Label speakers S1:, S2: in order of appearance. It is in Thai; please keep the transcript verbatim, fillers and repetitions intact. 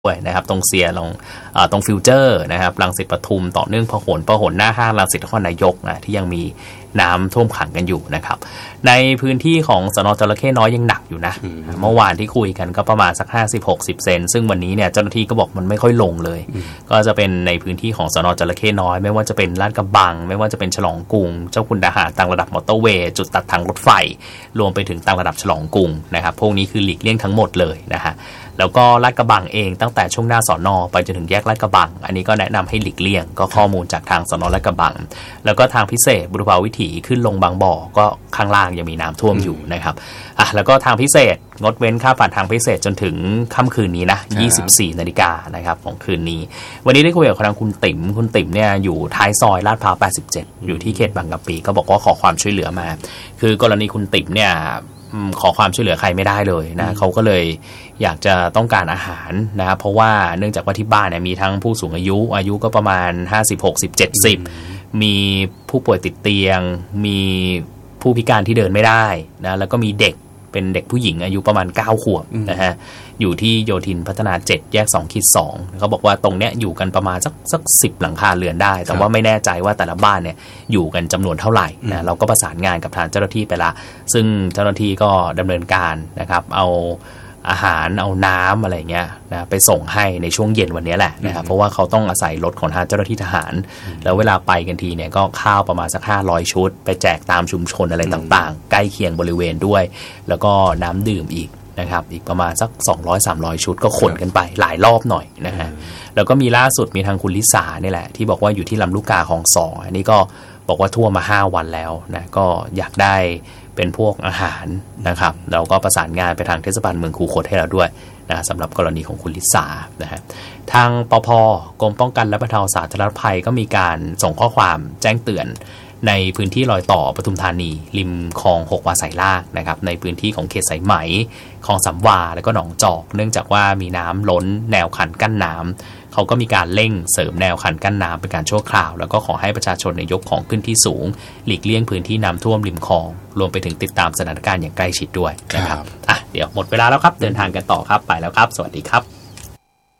S1: ด้วยนะครับตรงเสียลงตรงฟิวเจอร์นะครับรังสิตปทุมต่อเนื่องพหลพหลหน้าห้างรังสิตนครนายกนะที่ยังมีน้ำท่วมขังกันอยู่นะครับในพื้นที่ของสน.จระเข้น้อยยังหนักอยู่นะเมื่อวานที่คุยกันก็ประมาณสัก ห้าสิบหกสิบ เซนซึ่งวันนี้เนี่ยเจ้าหน้าที่ก็บอกมันไม่ค่อยลงเลยก็จะเป็นในพื้นที่ของสน.จระเข้น้อยไม่ว่าจะเป็นลาดกระบังไม่ว่าจะเป็นฉลองกรุงเจ้าคุณทหารต่างระดับมอเตอร์เวย์จุดตัดทางรถไฟรวมไปถึงต่างระดับฉลองกรุงนะครับพวกนี้คือหลีกเลี่ยงทั้งหมดเลยนะฮะแล้วก็ลาดกระบังเองตั้งแต่ช่วงหน้าสน.ไปจนถึงแยกลาดกระบังอันนี้ก็แนะนำให้หลีกเลี่ยงก็ข้อมูลจากทางสน.ลาดกระบังแล้วก็ทางพิเศษบุรพาวิถีขึ้นลงบางบ่อก็ข้างล่างยังมีน้ำท่วมอยู่นะครับอ่ะแล้วก็ทางพิเศษงดเว้นค่าผ่านทางพิเศษจนถึงค่ำคืนนี้นะ ยี่สิบสี่นาฬิกานะครับของคืนนี้วันนี้ได้คุยกับทางคุณติ๋มคุณติ๋มเนี่ยอยู่ท้ายซอยลาดพร้าวแปดสิบเจ็ดอยู่ที่เขตบางกะปิก็บอกว่าขอความช่วยเหลือมาคือกรณีคุณติ๋มเนี่ยขอความช่วยเหลือใครไม่ได้เลยนะเขาก็เลยอยากจะต้องการอาหารนะครับเพราะว่าเนื่องจากว่าที่บ้านเนี่ยมีทั้งผู้สูงอายุอายุก็ประมาณห้าสิบ หกสิบ เจ็ดสิบมีผู้ป่วยติดเตียงมีผู้พิการที่เดินไม่ได้นะแล้วก็มีเด็กเป็นเด็กผู้หญิงอายุประมาณเก้าขวบนะฮะอยู่ที่โยธินพัฒนาเจ็ดแยก สอง สองเขาบอกว่าตรงเนี้ยอยู่กันประมาณสักสักสิบหลังคาเรือนได้แต่ว่าไม่แน่ใจว่าแต่ละบ้านเนี่ยอยู่กันจำนวนเท่าไหร่นะเราก็ประสานงานกับทางเจ้าหน้าที่ไปละซึ่งเจ้าหน้าที่ก็ดำเนินการนะครับเอาอาหารเอาน้ำอะไรเงี้ยนะไปส่งให้ในช่วงเย็นวันนี้แหละนะครับเพราะว่าเขาต้องอาศัยรถของทางเจ้าหน้าที่ทหารแล้วเวลาไปกันทีเนี่ยก็ข้าวประมาณสักห้าร้อยชุดไปแจกตามชุมชนอะไรต่างๆใกล้เคียงบริเวณด้วยแล้วก็น้ำดื่มอีกนะครับอีกประมาณสัก สองร้อย สามร้อย ชุดก็ขนกันไปหลายรอบหน่อยนะฮะแล้วก็มีล่าสุดมีทางคุณลิสาเนี่ยแหละที่บอกว่าอยู่ที่ลำลูกกาของสองอันนี้ก็บอกว่าท่วมมาห้าวันแล้วนะก็อยากได้เป็นพวกอาหารนะครับเราก็ประสานงานไปทางเทศบาลเมืองคูคตให้เราด้วยนะสำหรับกรณีของคุณลิสานะฮะทางปภ.กรมป้องกันและบรรเทาสาธารณภัยก็มีการส่งข้อความแจ้งเตือนในพื้นที่รอยต่อปทุมธานีริมคลองหกวาสายล่างนะครับในพื้นที่ของเขตสายไหมคลองสำวาแล้วก็หนองจอกเนื่องจากว่ามีน้ำล้นแนวคันกั้นน้ำเขาก็มีการเร่งเสริมแนวคันกั้นน้ำเป็นการชั่วคราวแล้วก็ขอให้ประชาชนยกของขึ้นที่สูงหลีกเลี่ยงพื้นที่น้ำท่วมริมคลองรวมไปถึงติดตามสถานการณ์อย่างใกล้ชิดด้วยนะครับอ่ะเดี๋ยวหมดเวลาแล้วครับเดินทางกันต่อครับไปแล้วครับสวัสดีครับ